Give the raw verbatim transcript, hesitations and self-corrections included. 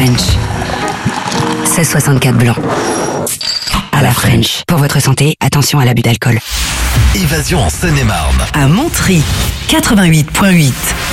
French. seize soixante-quatre blanc. À la French. Pour votre santé, attention à l'abus d'alcool. Évasion en Seine-et-Marne. À Montry, quatre-vingt-huit virgule huit.